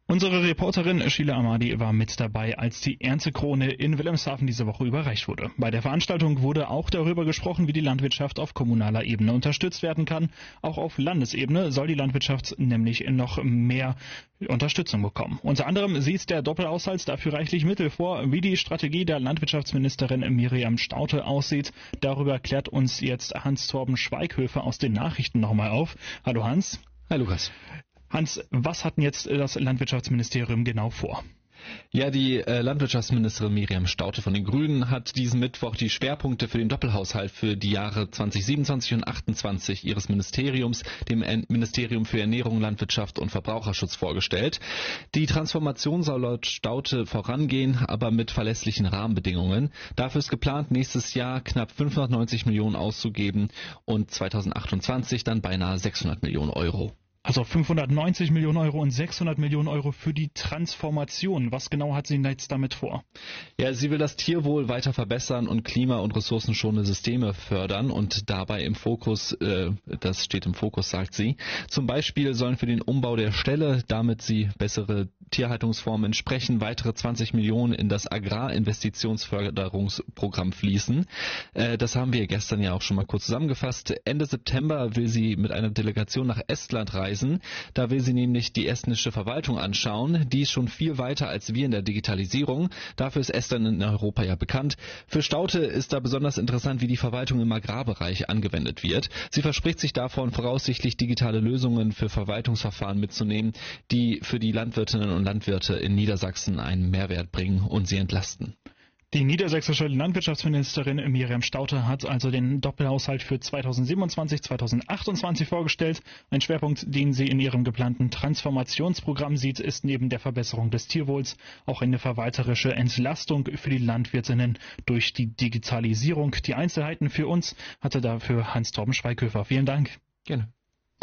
Unsere Reporterin Sheila Amadi war mit dabei, als die Erntekrone in Wilhelmshaven diese Woche überreicht wurde. Bei der Veranstaltung wurde auch darüber gesprochen, wie die Landwirtschaft auf kommunaler Ebene unterstützt werden kann. Auch auf Landesebene soll die Landwirtschaft nämlich noch mehr Unterstützung bekommen. Unter anderem sieht der Doppelhaushalt dafür reichlich Mittel vor. Wie die Strategie der Landwirtschaftsministerin Miriam Staudte aussieht, darüber klärt uns jetzt Hans-Torben Schweighöfer aus den Nachrichten nochmal auf. Hallo Hans. Hi Lukas. Hans, was hat denn jetzt das Landwirtschaftsministerium genau vor? Ja, die Landwirtschaftsministerin Miriam Staudte von den Grünen hat diesen Mittwoch die Schwerpunkte für den Doppelhaushalt für die Jahre 2027 und 2028 ihres Ministeriums, dem Ministerium für Ernährung, Landwirtschaft und Verbraucherschutz, vorgestellt. Die Transformation soll laut Staudte vorangehen, aber mit verlässlichen Rahmenbedingungen. Dafür ist geplant, nächstes Jahr knapp 590 Millionen auszugeben und 2028 dann beinahe 600 Millionen Euro. Also 590 Millionen Euro und 600 Millionen Euro für die Transformation. Was genau hat sie jetzt damit vor? Ja, sie will das Tierwohl weiter verbessern und klima- und ressourcenschonende Systeme fördern und dabei im Fokus, das steht im Fokus, sagt sie. Zum Beispiel sollen für den Umbau der Ställe, damit sie bessere Tierhaltungsformen entsprechen, weitere 20 Millionen in das Agrarinvestitionsförderungsprogramm fließen. Das haben wir gestern ja auch schon mal kurz zusammengefasst. Ende September will sie mit einer Delegation nach Estland reisen. Da will sie nämlich die estnische Verwaltung anschauen. Die ist schon viel weiter als wir in der Digitalisierung. Dafür ist Estland in Europa ja bekannt. Für Staudte ist da besonders interessant, wie die Verwaltung im Agrarbereich angewendet wird. Sie verspricht sich davon, voraussichtlich digitale Lösungen für Verwaltungsverfahren mitzunehmen, die für die Landwirtinnen und Landwirte in Niedersachsen einen Mehrwert bringen und sie entlasten. Die niedersächsische Landwirtschaftsministerin Miriam Staudte hat also den Doppelhaushalt für 2027-2028 vorgestellt. Ein Schwerpunkt, den sie in ihrem geplanten Transformationsprogramm sieht, ist neben der Verbesserung des Tierwohls auch eine verwalterische Entlastung für die Landwirtinnen durch die Digitalisierung. Die Einzelheiten für uns hatte dafür Hans-Torben Schweighöfer. Vielen Dank. Gerne.